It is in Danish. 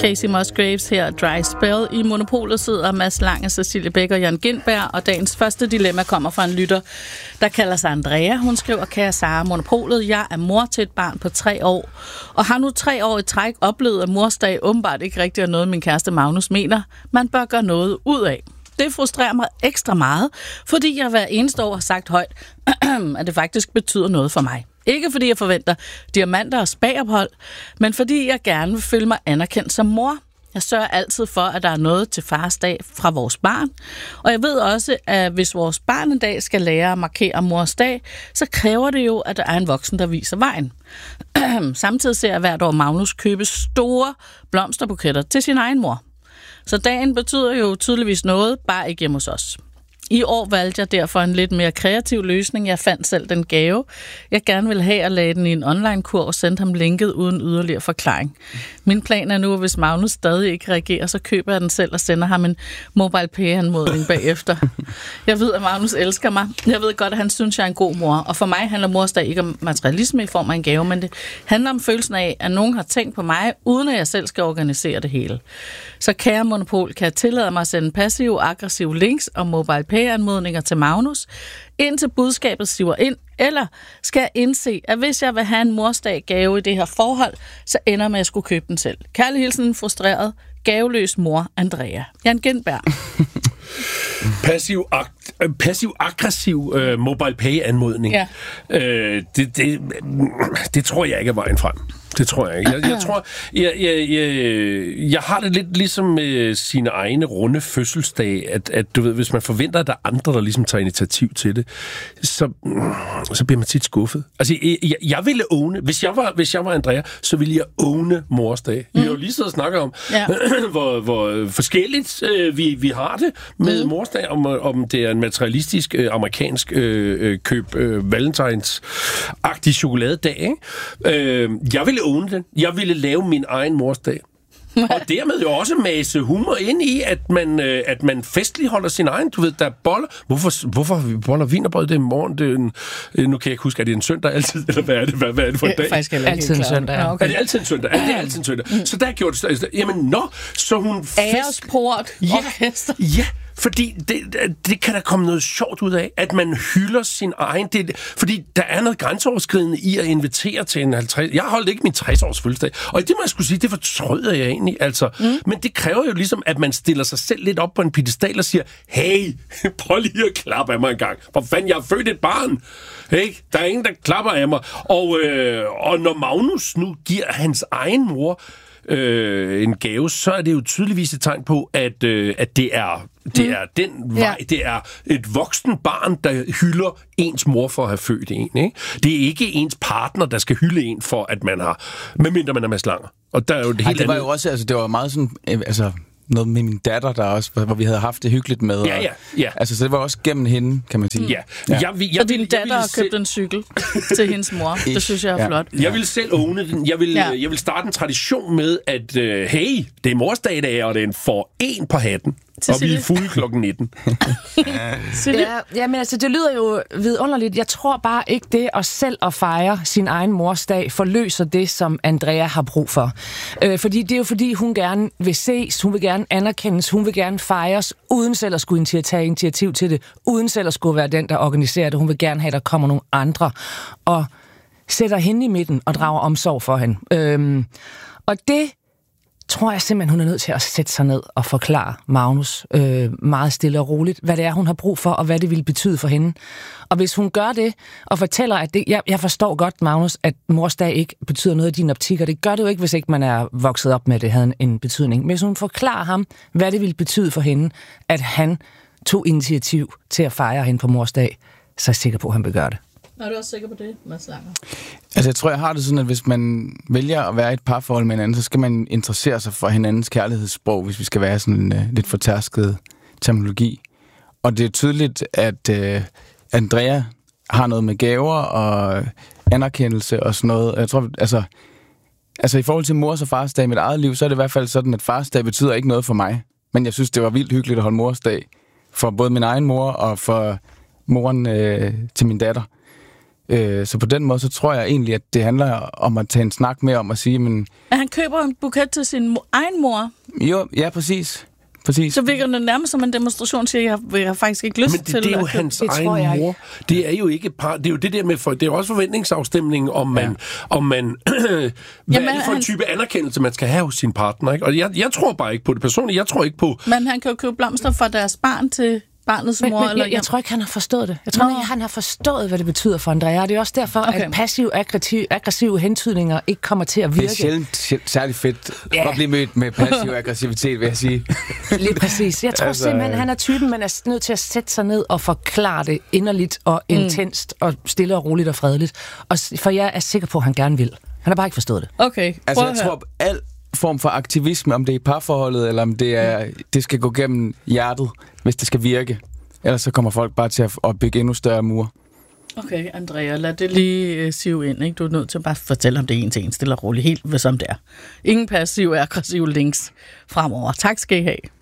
Casey Musgraves her, Dry Spell. I Monopolet sidder Mads Lange, Cecilie Bæk og Jan Gintberg, og dagens første dilemma kommer fra en lytter, der kalder sig Andrea. Hun skriver, kære Sara, Monopolet, jeg er mor til et barn på 3 år, og har nu 3 år i træk oplevet, at morsdag åbenbart ikke rigtig er noget, min kæreste Magnus mener, man bør gøre noget ud af. Det frustrerer mig ekstra meget, fordi jeg hver eneste år har sagt højt, at det faktisk betyder noget for mig. Ikke fordi jeg forventer diamanter og spagophold, men fordi jeg gerne vil føle mig anerkendt som mor. Jeg sørger altid for, at der er noget til fars dag fra vores barn. Og jeg ved også, at hvis vores barn en dag skal lære at markere mors dag, så kræver det jo, at der er en voksen, der viser vejen. Samtidig ser jeg hvert år Magnus købe store blomsterbuketter til sin egen mor. Så dagen betyder jo tydeligvis noget, bare ikke hjemme hos os. I år valgte jeg derfor en lidt mere kreativ løsning. Jeg fandt selv den gave, jeg gerne ville have, og lagde den i en online-kur og sendte ham linket uden yderligere forklaring. Min plan er nu, at hvis Magnus stadig ikke reagerer, så køber jeg den selv og sender ham en MobilePay-anmodning bagefter. Jeg ved, at Magnus elsker mig. Jeg ved godt, at han synes, jeg er en god mor. Og for mig handler morsdag ikke om materialisme i form af en gave, men det handler om følelsen af, at nogen har tænkt på mig, uden at jeg selv skal organisere det hele. Så kære Monopol, kan jeg tillade mig at sende passive, aggressive links og MobilePay-anmodninger til Magnus, indtil budskabet siver ind, eller skal jeg indse, at hvis jeg vil have en morsdag-gave i det her forhold, så ender med at skulle købe den selv. Kærlig hilsen, frustreret, gaveløs mor, Andrea. Jan Gintberg. Passiv-aggressiv MobilePay-anmodning. Ja. Det tror jeg ikke er vejen frem. Det tror jeg ikke. Jeg tror, jeg har det lidt ligesom med sine egne runde fødselsdage, at du ved, hvis man forventer, at der er andre, der ligesom tager initiativ til det, så bliver man tit skuffet. Altså, jeg ville hvis jeg var Andrea, så ville jeg åne morsdag. Vi har jo lige siddet og snakket om, hvor forskelligt vi har det med morsdag, om det er en materialistisk amerikansk køb valentines-agtig chokoladedag, ikke? Jeg ville åne den. Jeg ville lave min egen morsdag. Og dermed jo også mase humor ind i, at man festligholder sin egen. Du ved, der er boller. Hvorfor har vi boller wienerbrød det i morgen? Nu kan jeg ikke huske, er det en søndag altid? Eller hvad er det? Hvad er det for en dag? Faktisk altid en søndag. Ja, okay. Er det altid en søndag? Er det altid en søndag? Så der gjorde det... Jamen, så hun... Æresport. Orkester. Ja. Fordi det kan der komme noget sjovt ud af, at man hylder sin egen... Fordi der er noget grænseoverskridende i at invitere til en 50... Jeg holdt ikke min 60-års fødselsdag, og det må jeg skulle sige, det fortryder jeg egentlig. Altså. Men det kræver jo ligesom, at man stiller sig selv lidt op på en piedestal og siger, hey, prøv lige at klappe af mig en gang. For fanden, jeg har født et barn. Hey, der er ingen, der klapper af mig. Og når Magnus nu giver hans egen mor en gave, så er det jo tydeligvis et tegn på, at det er den vej. Det er et voksen barn, der hylder ens mor for at have født en. Ikke? Det er ikke ens partner, der skal hylde en for, at man har, medmindre man er Mads Langer. Og der er jo det helt det var jo også, altså det var meget sådan, altså noget med min datter, der også, hvor vi havde haft det hyggeligt med. Ja. Altså, så det var også gennem hende, kan man sige. Ja. Så din datter har købt en cykel til hendes mor. Det synes jeg er flot. Jeg vil selv åbne den. Jeg vil starte en tradition med, at hey, det er morsdag i dag, og det er en for en på hatten. Og vi er fulde klokken 19. Ja, men altså, det lyder jo vidunderligt. Jeg tror bare ikke det at selv at fejre sin egen morsdag forløser det, som Andrea har brug for. Fordi det er jo fordi, hun gerne vil ses, hun vil gerne anerkendes, hun vil gerne fejres, uden selv at skulle tage initiativ til det, uden selv at skulle være den, der organiserer det. Hun vil gerne have, at der kommer nogle andre og sætter hende i midten og drager omsorg for hende. Og det tror jeg simpelthen, hun er nødt til at sætte sig ned og forklare Magnus meget stille og roligt, hvad det er, hun har brug for, og hvad det vil betyde for hende. Og hvis hun gør det, og fortæller, at jeg forstår godt, Magnus, at morsdag ikke betyder noget i din optik, og det gør det jo ikke, hvis ikke man er vokset op med, at det havde en betydning. Men hvis hun forklarer ham, hvad det vil betyde for hende, at han tog initiativ til at fejre hende på morsdag, så er jeg sikker på, at han vil gøre det. Er du også sikker på det, Mads Langer? Altså, jeg tror, jeg har det sådan, at hvis man vælger at være i et parforhold med hinanden, så skal man interessere sig for hinandens kærlighedssprog, hvis vi skal være sådan en lidt fortærsket terminologi. Og det er tydeligt, at Andrea har noget med gaver og anerkendelse og sådan noget. Jeg tror, altså i forhold til mors og farsdag i mit eget liv, så er det i hvert fald sådan, at farsdag betyder ikke noget for mig. Men jeg synes, det var vildt hyggeligt at holde morsdag for både min egen mor og for moren til min datter. Så på den måde, så tror jeg egentlig, at det handler om at tage en snak med om at sige, men... At han køber en buket til sin egen mor? Jo, ja, præcis. Så virker det nærmest som en demonstration, siger jeg har faktisk ikke lyst til... Men det er jo hans egen mor. Det er jo ikke det er jo det der med... Det er jo også forventningsafstemningen, om man hvad er det for en type anerkendelse, man skal have hos sin partner, ikke? Og jeg tror bare ikke på det personligt. Jeg tror ikke på... Men han kan jo købe blomster fra deres barn til barnets mor. Men jeg tror ikke, han har forstået det. Jeg tror ikke, han har forstået, hvad det betyder for Andrea. Det er også derfor, at passiv-aggressive hentydninger ikke kommer til at virke. Det er sjældent særlig fedt at blive mødt med passiv aggressivitet, vil jeg sige. Lige præcis. Jeg tror simpelthen, han er typen, man er nødt til at sætte sig ned og forklare det inderligt og intenst og stille og roligt og fredeligt. For jeg er sikker på, at han gerne vil. Han har bare ikke forstået det. Okay. Altså, jeg tror, al form for aktivisme, om det er i parforholdet, eller om det skal gå gennem hjertet, hvis det skal virke. Ellers så kommer folk bare til at bygge endnu større mure. Okay, Andrea, lad det lige sive ind, ikke? Du er nødt til at bare fortælle om det en til en, stille og roligt, helt som det er. Ingen passiv-aggressive links fremover. Tak skal I have.